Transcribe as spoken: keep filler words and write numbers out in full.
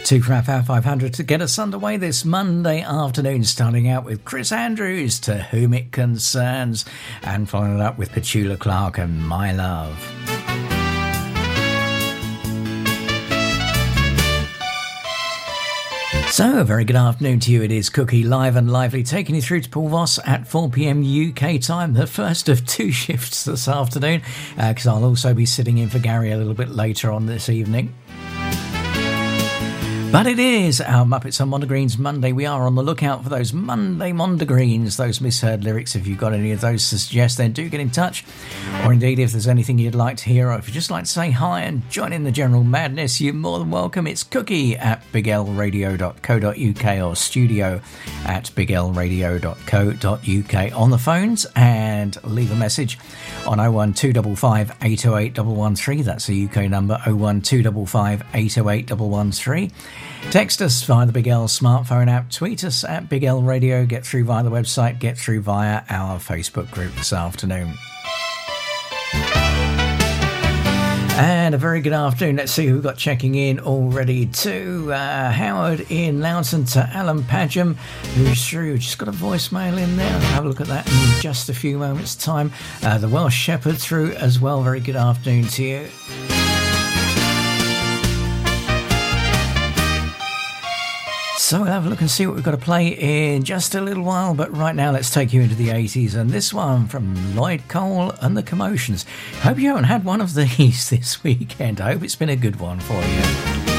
Two for our Power five hundred to get us underway this Monday afternoon, starting out with Chris Andrews, To Whom It Concerns, and following it up with Petula Clark and My Love. So, a very good afternoon to you. It is Cookie live and lively, taking you through to Paul Voss at four p.m. U K time, the first of two shifts this afternoon, because uh, I'll also be sitting in for Gary a little bit later on this evening. But it is our Muppets on Mondegreen's Monday. We are on the lookout for those Monday Mondegreens, those misheard lyrics. If you've got any of those to suggest, then do get in touch. Or indeed, if there's anything you'd like to hear, or if you'd just like to say hi and join in the general madness, you're more than welcome. It's cookie at big l radio dot co dot u k or studio at big l radio dot co dot u k on the phones, and leave a message on oh one two five five, eight oh eight one one three. That's a U K number, oh one two five five, eight oh eight one one three. Text us via the Big L smartphone app, tweet us at Big L Radio, get through via the website, get through via our Facebook group this afternoon. And a very good afternoon. Let's see who we've got checking in already too. Uh, Howard in Loughton, to Alan Padgham, who's through. Just got a voicemail in there. I'll have a look at that in just a few moments' time. Uh, the Welsh Shepherd through as well. Very good afternoon to you. So we'll have a look and see what we've got to play in just a little while, but right now let's take you into the eighties, and this one from Lloyd Cole and the Commotions. Hope you haven't had one of these this weekend. I hope it's been a good one for you.